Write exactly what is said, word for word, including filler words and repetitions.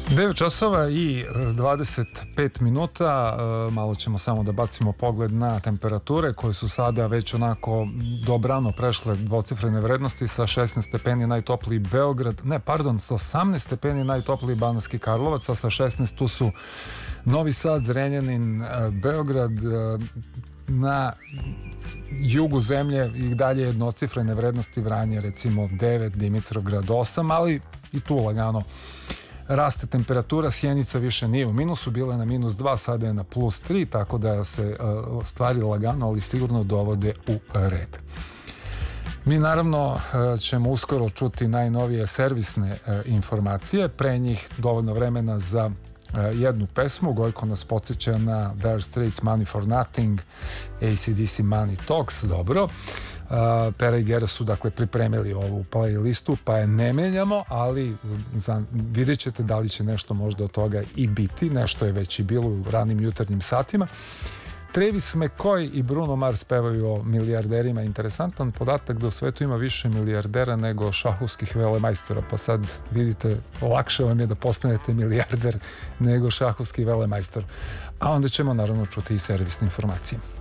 devet časova i dvadeset pet minuta, malo ćemo samo da bacimo pogled na temperature koje su sada već onako dobrano prešle dvocifrene vrednosti. Sa šesnaest stepeni najtopliji Beograd, ne pardon, sa osamnaest stepeni najtopliji Banatski Karlovac, a sa šesnaest tu su Novi Sad, Zrenjanin, Beograd. Na jugu zemlje i dalje jednocifrene vrednosti, Vranje recimo devet, Dimitrovgrad osam, ali i tu lagano raste temperatura. Sjenica više nije u minusu, bila je na minus dva, sada je na plus tri, tako da se uh, stvari lagano, ali sigurno dovode u red. Mi naravno uh, ćemo uskoro čuti najnovije servisne uh, informacije, pre njih dovoljno vremena za uh, jednu pesmu. Gojko nas podsjeća na Dire Straits Money for Nothing, A C D C Money Talks, dobro. Uh, Pera i Gera su dakle pripremili ovu playlistu, pa je ne menjamo, ali za, vidjet ćete da li će nešto možda od toga i biti. Nešto je već i bilo u ranim jutarnjim satima. Travis McCoy i Bruno Mars pevaju o milijarderima. Interesantan podatak da u svetu ima više milijardera nego šahovskih velemajstora, pa sad vidite, lakše vam je da postanete milijarder nego šahovski velemajstor. A onda ćemo naravno čuti i servisne informacije.